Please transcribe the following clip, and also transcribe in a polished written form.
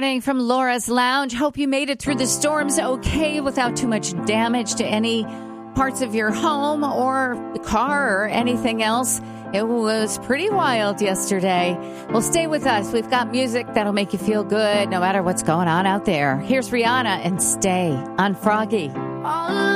From Laura's Lounge. Hope you made it through the storms okay without too much damage to any parts of your home or the car or anything else. It was pretty wild yesterday. Well, stay with us. We've got music that'll make you feel good no matter what's going on out there. Here's Rihanna and Stay on Froggy.